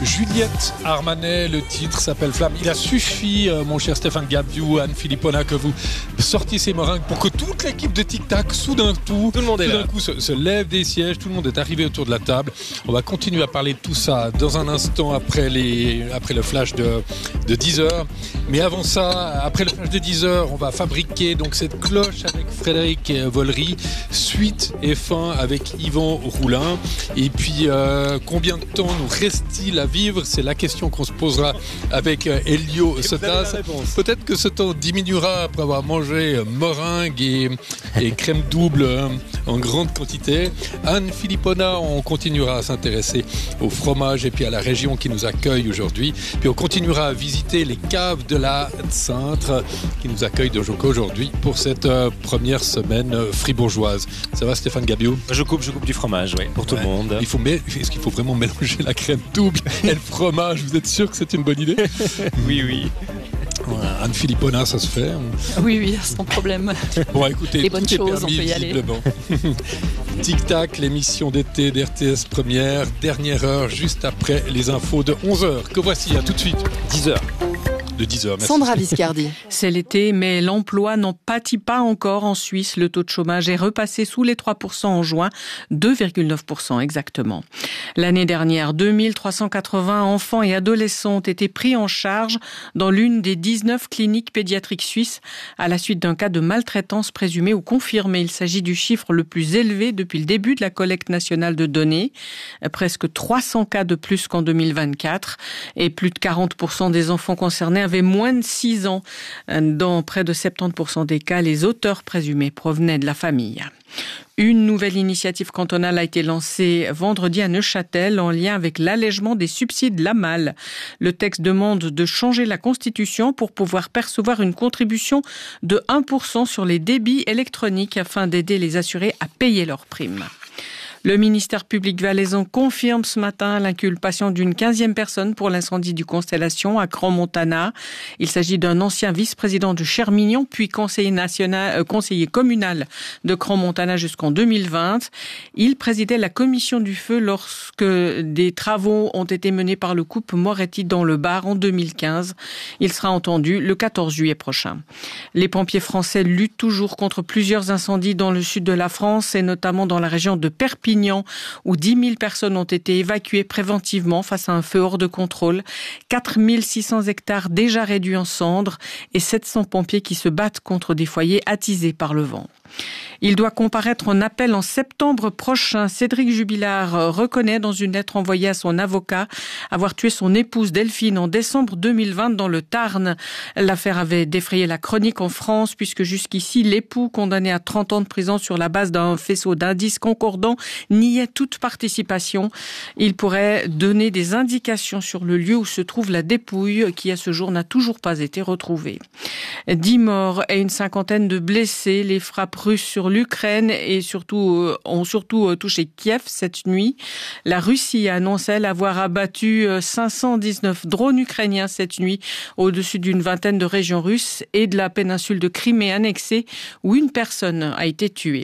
Juliette Armanet, le titre s'appelle Flamme. Il a suffi, mon cher Stéphane Gabiou, Anne Philippona, que vous sortiez ces meringues pour que toute l'équipe de Tic Tac, tout d'un coup, se lève des sièges. Tout le monde est arrivé autour de la table. On va continuer à parler de tout ça dans un instant après le flash de 10h. Mais avant ça, après le flash de 10h, on va fabriquer donc cette cloche avec Frédéric Vollery, suite et fin avec Yvan Roulin. Et puis, combien de temps nous reste-t-il à vivre? C'est la question qu'on se posera avec Elio Sotas. Peut-être que ce temps diminuera après avoir mangé meringue et crème double en grande quantité. Anne Philippona, on continuera à s'intéresser au fromage et puis à la région qui nous accueille aujourd'hui. Puis on continuera à visiter les caves de la Cintre qui nous accueillent aujourd'hui pour cette première semaine fribourgeoise. Ça va, Stéphane Gabiou? Je coupe du fromage, oui, pour tout le monde. Est-ce qu'il faut vraiment mélanger la crème double et le fromage? Vous êtes sûr que c'est une bonne idée? Oui. Voilà, Anne Philippona, ça se fait. Oui, sans problème. Bon, écoutez, les bonnes choses, permis, on peut y aller. Tic Tac, l'émission d'été d'RTS Première, dernière heure, juste après les infos de 11h. Que voici, à tout de suite. 10h. De 10h, merci. Sandra Viscardi. C'est l'été, mais l'emploi n'en pâtit pas encore en Suisse. Le taux de chômage est repassé sous les 3% en juin, 2,9% exactement. L'année dernière, 2380 enfants et adolescents ont été pris en charge dans l'une des 19 cliniques pédiatriques suisses à la suite d'un cas de maltraitance présumée ou confirmée. Il s'agit du chiffre le plus élevé depuis le début de la collecte nationale de données. Presque 300 cas de plus qu'en 2024 et plus de 40% des enfants concernés avaient moins de 6 ans. Dans près de 70% des cas, les auteurs présumés provenaient de la famille. Une nouvelle initiative cantonale a été lancée vendredi à Neuchâtel en lien avec l'allègement des subsides LAMAL. Le texte demande de changer la Constitution pour pouvoir percevoir une contribution de 1% sur les débits électroniques afin d'aider les assurés à payer leurs primes. Le ministère public valaisan confirme ce matin l'inculpation d'une 15e personne pour l'incendie du Constellation à Crans-Montana. Il s'agit d'un ancien vice-président de Chermignon, puis conseiller communal de Crans-Montana jusqu'en 2020. Il présidait la commission du feu lorsque des travaux ont été menés par le couple Moretti dans le Var en 2015. Il sera entendu le 14 juillet prochain. Les pompiers français luttent toujours contre plusieurs incendies dans le sud de la France et notamment dans la région de Perpignan, où 10 000 personnes ont été évacuées préventivement face à un feu hors de contrôle. 4 600 hectares déjà réduits en cendres et 700 pompiers qui se battent contre des foyers attisés par le vent. Il doit comparaître en appel en septembre prochain. Cédric Jubilard reconnaît dans une lettre envoyée à son avocat avoir tué son épouse Delphine en décembre 2020 dans le Tarn. L'affaire avait défrayé la chronique en France puisque jusqu'ici, l'époux condamné à 30 ans de prison sur la base d'un faisceau d'indices concordants niait toute participation. Il pourrait donner des indications sur le lieu où se trouve la dépouille qui à ce jour n'a toujours pas été retrouvée. 10 morts et une cinquantaine de blessés. Les frappes russes sur l'Ukraine et ont surtout touché Kiev cette nuit. La Russie a annoncé avoir abattu 519 drones ukrainiens cette nuit au-dessus d'une vingtaine de régions russes et de la péninsule de Crimée annexée où une personne a été tuée.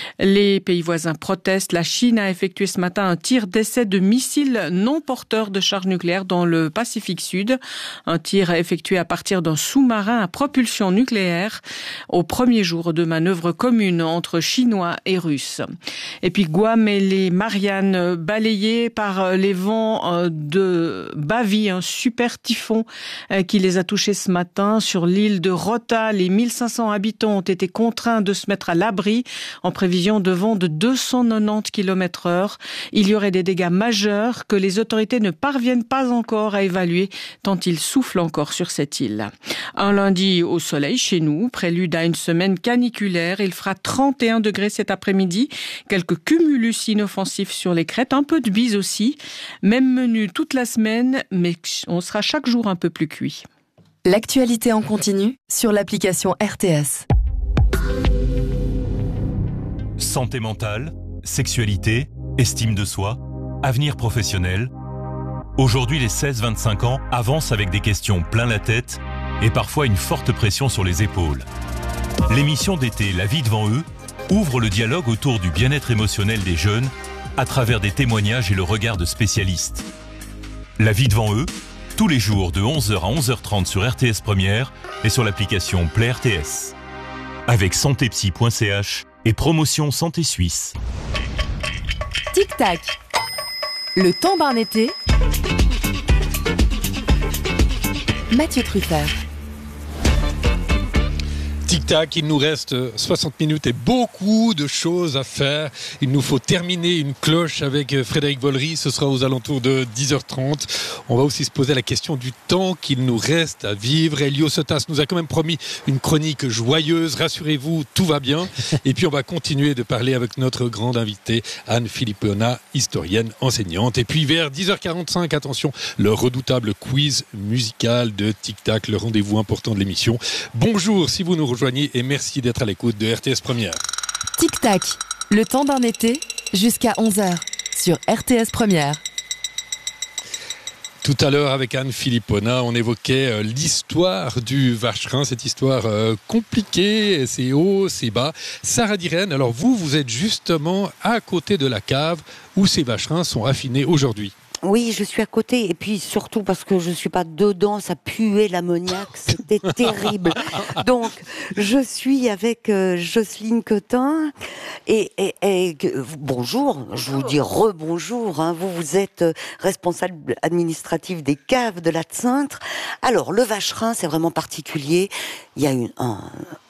Les pays voisins protestent. La Chine a effectué ce matin un tir d'essai de missiles non porteurs de charge nucléaire dans le Pacifique Sud. Un tir effectué à partir d'un sous-marin à propulsion nucléaire au premier jour de manœuvre commune entre Chinois et Russes. Et puis Guam et les Mariannes balayées par les vents de Bavi, un super typhon qui les a touchés ce matin sur l'île de Rota. Les 1500 habitants ont été contraints de se mettre à l'abri en prévision de vents de 290 km/h. Il y aurait des dégâts majeurs que les autorités ne parviennent pas encore à évaluer tant il souffle encore sur cette île. Un lundi au soleil chez nous, prélude à une semaine caniculaire. Il fera 31 degrés cet après-midi. Quelques cumulus inoffensifs sur les crêtes, un peu de bise aussi. Même menu toute la semaine, mais on sera chaque jour un peu plus cuit. L'actualité en continu sur l'application RTS. Santé mentale, sexualité, estime de soi, avenir professionnel. Aujourd'hui, les 16-25 ans avancent avec des questions plein la tête et parfois une forte pression sur les épaules. L'émission d'été La vie devant eux ouvre le dialogue autour du bien-être émotionnel des jeunes à travers des témoignages et le regard de spécialistes. La vie devant eux, tous les jours de 11h à 11h30 sur RTS Première et sur l'application Play RTS. Avec santépsy.ch et promotion Santé Suisse. Tic Tac. Le temps d'un été. Mathieu Truffert. Tic-tac, il nous reste 60 minutes et beaucoup de choses à faire. Il nous faut terminer une cloche avec Frédéric Vollery. Ce sera aux alentours de 10h30. On va aussi se poser la question du temps qu'il nous reste à vivre. Elio Sotas nous a quand même promis une chronique joyeuse. Rassurez-vous, tout va bien. Et puis on va continuer de parler avec notre grande invitée, Anne Filippona, historienne, enseignante. Et puis vers 10h45, attention, le redoutable quiz musical de Tic-tac, le rendez-vous important de l'émission. Bonjour si vous nous rejoignez et merci d'être à l'écoute de RTS Première. Tic-tac, le temps d'un été, jusqu'à 11h, sur RTS Première. Tout à l'heure, avec Anne Filippona, on évoquait l'histoire du vacherin, cette histoire compliquée, c'est haut, c'est bas. Sarah Diren, alors vous êtes justement à côté de la cave où ces vacherins sont raffinés aujourd'hui. Oui, je suis à côté, et puis surtout parce que je suis pas dedans, ça puait l'ammoniac, c'était terrible. Donc, je suis avec Jocelyne Cotin, et bonjour, je vous dis rebonjour, hein, vous êtes responsable administratif des caves de la Tz'intre. Alors, le vacherin, c'est vraiment particulier, il y a un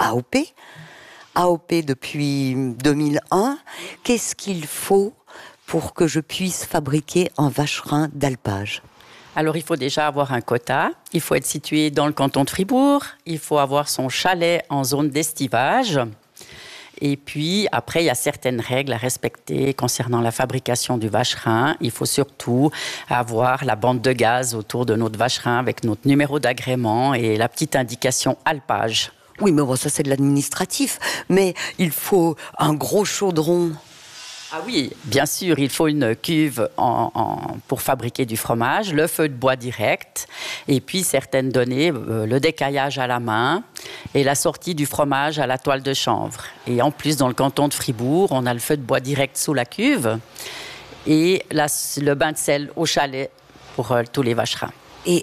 AOP depuis 2001, qu'est-ce qu'il faut pour que je puisse fabriquer un vacherin d'alpage? Alors, il faut déjà avoir un quota, il faut être situé dans le canton de Fribourg, il faut avoir son chalet en zone d'estivage. Et puis, après, il y a certaines règles à respecter concernant la fabrication du vacherin. Il faut surtout avoir la bande de gaz autour de notre vacherin avec notre numéro d'agrément et la petite indication alpage. Oui, mais bon, ça c'est de l'administratif. Mais il faut un gros chaudron. Ah oui, bien sûr, il faut une cuve pour fabriquer du fromage, le feu de bois direct, et puis certaines données, le décaillage à la main et la sortie du fromage à la toile de chanvre. Et en plus, dans le canton de Fribourg, on a le feu de bois direct sous la cuve et le bain de sel au chalet pour tous les vacherins. Et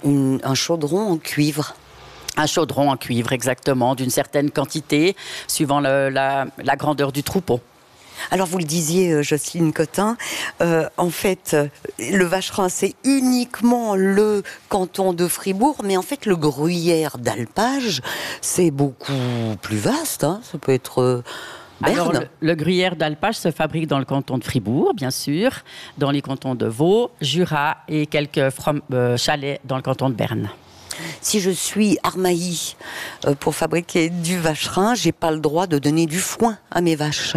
un chaudron en cuivre. Un chaudron en cuivre, exactement, d'une certaine quantité, suivant la grandeur du troupeau. Alors vous le disiez, Jocelyne Cotin, en fait, le vacherin, c'est uniquement le canton de Fribourg, mais en fait, le gruyère d'alpage, c'est beaucoup plus vaste, hein, ça peut être... Berne. Alors, le gruyère d'alpage se fabrique dans le canton de Fribourg, bien sûr, dans les cantons de Vaud, Jura et quelques chalets dans le canton de Berne. Si je suis Armailly pour fabriquer du vacherin, j'ai pas le droit de donner du foin à mes vaches.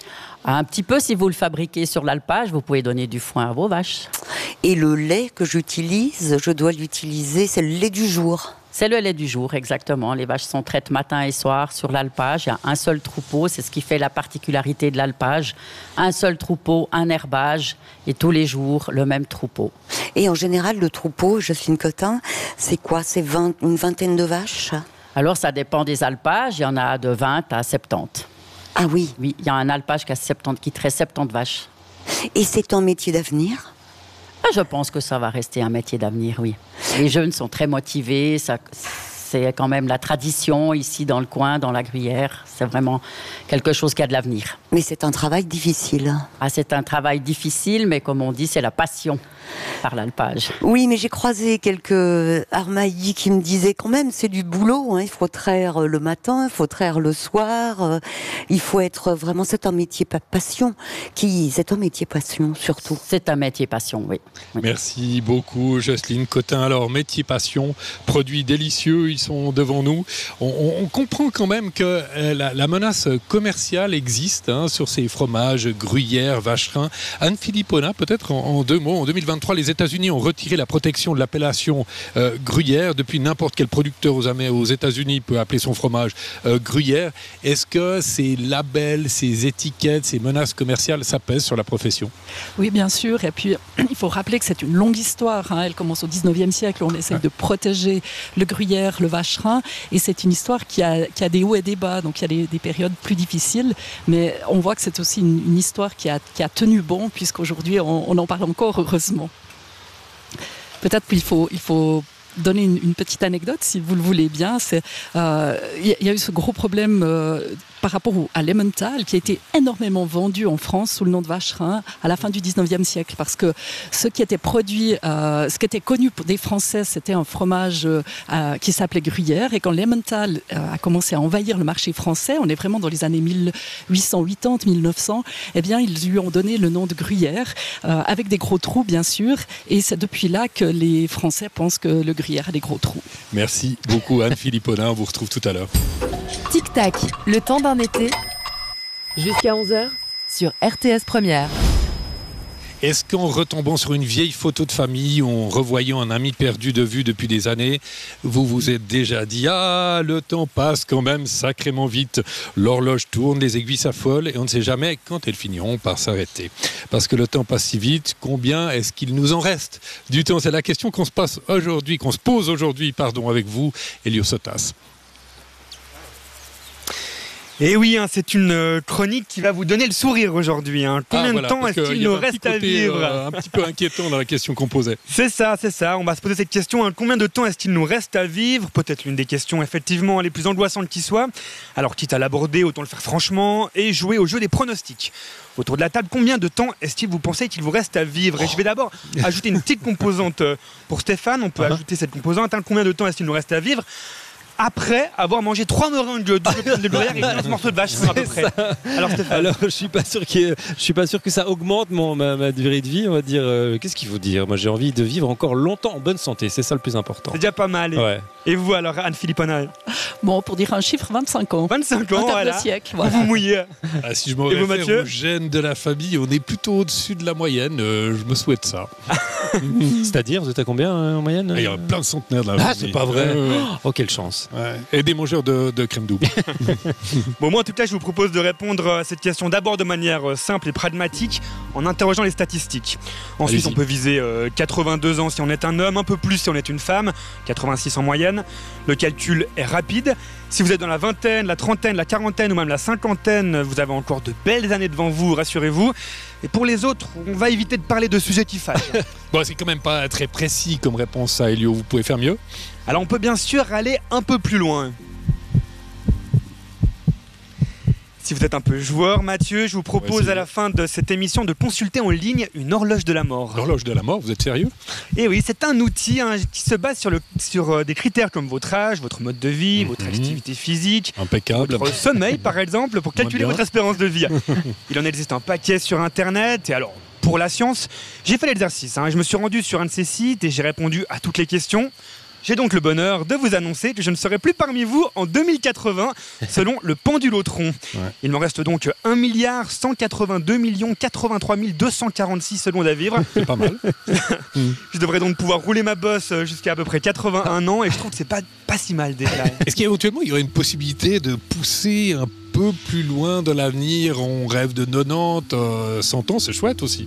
Un petit peu, si vous le fabriquez sur l'alpage, vous pouvez donner du foin à vos vaches. Et le lait que j'utilise, je dois l'utiliser, c'est le lait du jour. C'est le lait du jour, exactement. Les vaches sont traites matin et soir sur l'alpage. Il y a un seul troupeau, c'est ce qui fait la particularité de l'alpage. Un seul troupeau, un herbage, et tous les jours, le même troupeau. Et en général, le troupeau, Jocelyne Cotin, c'est quoi? C'est une vingtaine de vaches? Alors, ça dépend des alpages. Il y en a de 20 à 70. Ah oui? Oui, il y a un alpage qui traite 70 vaches. Et c'est un métier d'avenir? Je pense que ça va rester un métier d'avenir, oui. Les jeunes sont très motivés, c'est quand même la tradition ici dans le coin, dans la Gruyère. C'est vraiment quelque chose qui a de l'avenir. Mais c'est un travail difficile. Ah, c'est un travail difficile, mais comme on dit, c'est la passion par l'alpage. Oui, mais j'ai croisé quelques Armailly qui me disaient quand même, c'est du boulot, hein. Il faut traire le matin, il faut traire le soir, il faut être vraiment, c'est un métier passion, c'est un métier passion surtout. C'est un métier passion, oui. Merci beaucoup, Jocelyne Cotin. Alors, métier passion, produits délicieux, ils sont devant nous. On comprend quand même que la menace commerciale existe, hein, sur ces fromages, gruyère, vacherin. Anne Filippona, peut-être en deux mots, en 2023, les États-Unis ont retiré la protection de l'appellation gruyère. Depuis, n'importe quel producteur aux États-Unis peut appeler son fromage gruyère. Est-ce que ces labels, ces étiquettes, ces menaces commerciales, ça pèse sur la profession? Oui, bien sûr. Et puis, il faut rappeler que c'est une longue histoire, hein. Elle commence au 19e siècle, où on essaye de protéger le gruyère, le vacherin. Et c'est une histoire qui a des hauts et des bas. Donc, il y a des périodes plus difficiles. Mais on voit que c'est aussi une histoire qui a tenu bon, puisqu'aujourd'hui, on en parle encore, heureusement. Peut-être qu'il faut donner une petite anecdote, si vous le voulez bien. Il y a eu ce gros problème par rapport à l'Emmental, qui a été énormément vendu en France sous le nom de Vacherin à la fin du 19e siècle, parce que ce qui était produit, ce qui était connu pour des Français, c'était un fromage qui s'appelait Gruyère, et quand l'Emmental a commencé à envahir le marché français, on est vraiment dans les années 1880-1900, eh bien ils lui ont donné le nom de Gruyère, avec des gros trous bien sûr, et c'est depuis là que les Français pensent que le Gruyère a des gros trous. Merci beaucoup Anne Philippona, on vous retrouve tout à l'heure. Tic Tac, le temps d'un été, jusqu'à 11h sur RTS Première. Est-ce qu'en retombant sur une vieille photo de famille, en revoyant un ami perdu de vue depuis des années, vous vous êtes déjà dit « Ah, le temps passe quand même sacrément vite. L'horloge tourne, les aiguilles s'affolent et on ne sait jamais quand elles finiront par s'arrêter. » Parce que le temps passe si vite, combien est-ce qu'il nous en reste du temps? C'est la question qu'on se pose aujourd'hui, avec vous, Elio Sotas. Et oui, c'est une chronique qui va vous donner le sourire aujourd'hui. Combien de temps est-ce qu'il nous reste à vivre? Un petit peu inquiétant dans la question qu'on posait. C'est ça. On va se poser cette question. Combien de temps est-ce qu'il nous reste à vivre? Peut-être l'une des questions effectivement les plus angoissantes qui soient. Alors quitte à l'aborder, autant le faire franchement et jouer au jeu des pronostics. Autour de la table, combien de temps est-ce que vous pensez qu'il vous reste à vivre? Et je vais d'abord ajouter une petite composante pour Stéphane. On peut ajouter cette composante. Combien de temps est-ce qu'il nous reste à vivre après avoir mangé 3 meringues de gruyère et 9 morceaux de vache à peu près? Alors je suis pas sûr que ça augmente ma durée de vie, on va dire. Qu'est-ce qu'il faut dire? Moi j'ai envie de vivre encore longtemps en bonne santé, c'est ça le plus important. C'est déjà pas mal. Ouais. Et vous alors, Anne Philippona? Bon, pour dire un chiffre, 25 ans. 25 ans, voilà. Siècle, voilà. Vous mouillez. Si je me réfère aux gènes de la famille, on est plutôt au-dessus de la moyenne. Je me souhaite ça. C'est-à-dire, vous êtes à combien en moyenne? Il y a plein de centenaires dans la famille. C'est pas vrai. Oh, quelle chance. Ouais. Et des mangeurs de crème double. Bon, moi en tout cas, je vous propose de répondre à cette question d'abord de manière simple et pragmatique en interrogeant les statistiques. Ensuite, on peut viser 82 ans si on est un homme, un peu plus si on est une femme, 86 en moyenne. Le calcul est rapide. Si vous êtes dans la vingtaine, la trentaine, la quarantaine ou même la cinquantaine, vous avez encore de belles années devant vous, rassurez-vous. Et pour les autres, on va éviter de parler de sujets qui fâchent. Bon, c'est quand même pas très précis comme réponse à Elio, vous pouvez faire mieux? Alors on peut bien sûr aller un peu plus loin. Si vous êtes un peu joueur, Mathieu, je vous propose à la fin de cette émission de consulter en ligne une horloge de la mort. L'horloge de la mort, vous êtes sérieux? Eh oui, c'est un outil qui se base sur des critères comme votre âge, votre mode de vie, votre activité physique, impeccable, votre sommeil par exemple, pour calculer votre espérance de vie. Il en existe un paquet sur Internet, et alors pour la science, j'ai fait l'exercice. Je me suis rendu sur un de ces sites et j'ai répondu à toutes les questions. J'ai donc le bonheur de vous annoncer que je ne serai plus parmi vous en 2080, selon le pendulotron. Ouais. Il m'en reste donc 1 182 83 246 secondes à vivre. C'est pas mal. Je devrais donc pouvoir rouler ma bosse jusqu'à à peu près 81 ans et je trouve que c'est pas si mal déjà. Est-ce qu'éventuellement il y aurait une possibilité de pousser un peu plus loin dans l'avenir? On rêve de 90, 100 ans, c'est chouette aussi.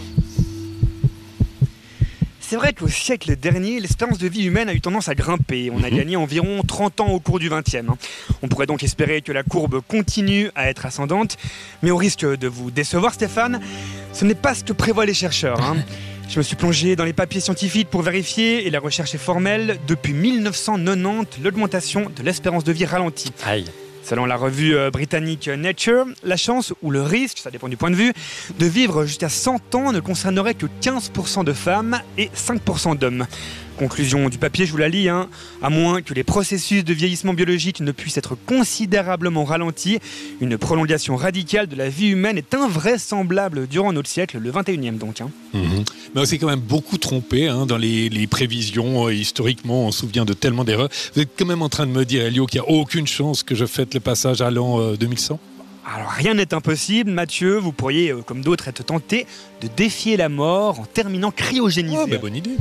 C'est vrai qu'au siècle dernier, l'espérance de vie humaine a eu tendance à grimper. On a gagné environ 30 ans au cours du XXe. On pourrait donc espérer que la courbe continue à être ascendante. Mais au risque de vous décevoir, Stéphane, ce n'est pas ce que prévoient les chercheurs. Je me suis plongé dans les papiers scientifiques pour vérifier, et la recherche est formelle. Depuis 1990, l'augmentation de l'espérance de vie ralentit. Aïe. Selon la revue britannique Nature, la chance ou le risque, ça dépend du point de vue, de vivre jusqu'à 100 ans ne concernerait que 15% de femmes et 5% d'hommes. Conclusion du papier, je vous la lis, à moins que les processus de vieillissement biologique ne puissent être considérablement ralentis, une prolongation radicale de la vie humaine est invraisemblable durant notre siècle, le 21e donc. Mais on s'est quand même beaucoup trompé dans les prévisions. Historiquement, on se souvient de tellement d'erreurs. Vous êtes quand même en train de me dire, Elio, qu'il n'y a aucune chance que je fête le passage à l'an 2100 ? Alors rien n'est impossible, Mathieu. Vous pourriez, comme d'autres, être tenté de défier la mort en terminant cryogénisé. Oh, bonne idée.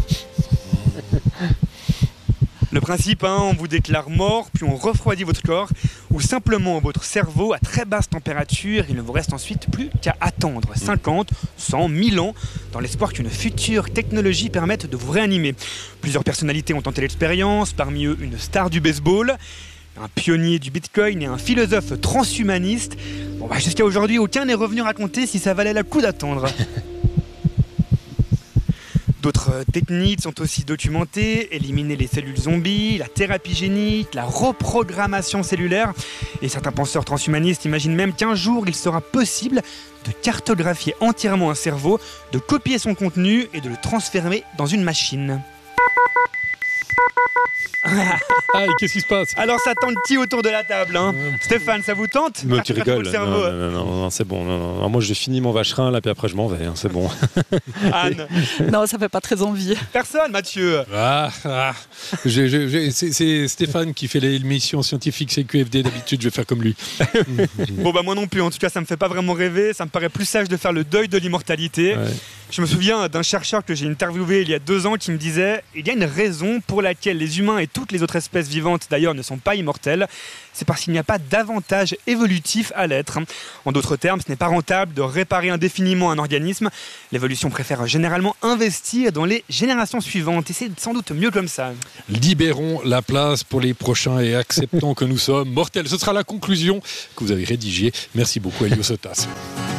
Le principe, on vous déclare mort, puis on refroidit votre corps, ou simplement votre cerveau à très basse température. Il ne vous reste ensuite plus qu'à attendre 50, 100, 1000 ans, dans l'espoir qu'une future technologie permette de vous réanimer. Plusieurs personnalités ont tenté l'expérience, parmi eux une star du baseball, un pionnier du Bitcoin et un philosophe transhumaniste. Jusqu'à aujourd'hui, aucun n'est revenu raconter si ça valait le coup d'attendre. D'autres techniques sont aussi documentées, éliminer les cellules zombies, la thérapie génique, la reprogrammation cellulaire. Et certains penseurs transhumanistes imaginent même qu'un jour il sera possible de cartographier entièrement un cerveau, de copier son contenu et de le transférer dans une machine. Ah, et qu'est-ce qui se passe? Alors ça tente qui autour de la table, hein? Stéphane, ça vous tente? Mais tu rigoles. Le cerveau. Non, c'est bon. Non. Moi, j'ai fini mon vacherin, là, puis après, je m'en vais. Hein, c'est bon. Anne? Non, ça fait pas très envie. Personne, Mathieu? C'est Stéphane qui fait l'émission scientifique CQFD. D'habitude, je vais faire comme lui. Bon, moi non plus. En tout cas, ça me fait pas vraiment rêver. Ça me paraît plus sage de faire le deuil de l'immortalité. Ouais. Je me souviens d'un chercheur que j'ai interviewé il y a 2 ans qui me disait « Il y a une raison pour laquelle les humains et toutes les autres espèces vivantes d'ailleurs ne sont pas immortelles. C'est parce qu'il n'y a pas d'avantage évolutif à l'être. En d'autres termes, ce n'est pas rentable de réparer indéfiniment un organisme. L'évolution préfère généralement investir dans les générations suivantes. Et c'est sans doute mieux comme ça. » Libérons la place pour les prochains et acceptons que nous sommes mortels. Ce sera la conclusion que vous avez rédigée. Merci beaucoup, Elio Sotas.